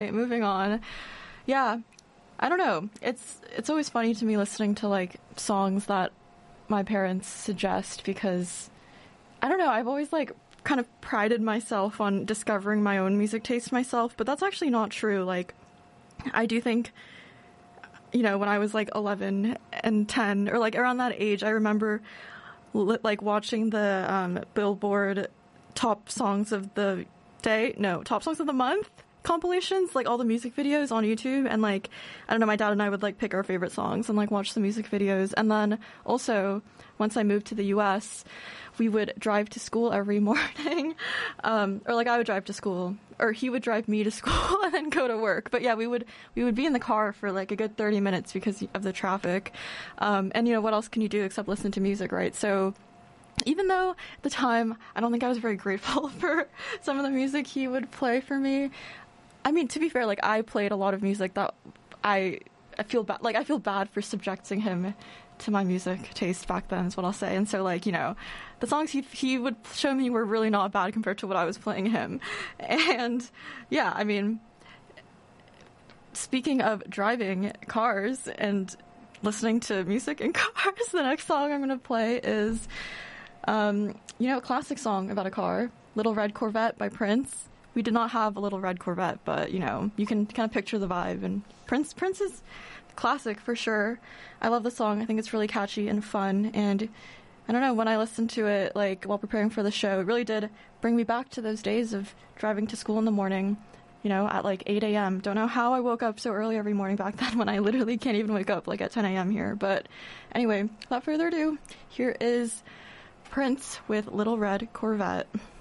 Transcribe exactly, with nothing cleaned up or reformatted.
Moving on. Yeah, I don't know. It's it's always funny to me listening to like songs that my parents suggest because I don't know, I've always like kind of prided myself on discovering my own music taste myself, but that's actually not true. Like I do think, you know, when I was like eleven and ten or like around that age, I remember li- like watching the um, Billboard top songs of the day, no, top songs of the month compilations, like all the music videos on YouTube, and like I don't know, my dad and I would like pick our favorite songs and like watch the music videos. And then also once I moved to the U S, we would drive to school every morning, um, or like I would drive to school, or he would drive me to school and then go to work. But yeah, we would we would be in the car for like a good thirty minutes because of the traffic. Um, and you know, what else can you do except listen to music, right? So even though at the time I don't think I was very grateful for some of the music he would play for me, I mean, to be fair, like I played a lot of music that I I feel bad, like I feel bad for subjecting him to my music taste back then, is what I'll say. And so, like, you know, the songs he he would show me were really not bad compared to what I was playing him. And yeah, I mean, speaking of driving cars and listening to music in cars, the next song I'm going to play is, um, you know, a classic song about a car, Little Red Corvette by Prince. We did not have a Little Red Corvette, but, you know, you can kind of picture the vibe. And Prince Prince is classic for sure. I love the song. I think it's really catchy and fun. And I don't know, when I listened to it, like, while preparing for the show, it really did bring me back to those days of driving to school in the morning, you know, at like eight a.m. Don't know how I woke up so early every morning back then when I literally can't even wake up like at ten a.m. here. But anyway, without further ado, here is Prince with Little Red Corvette.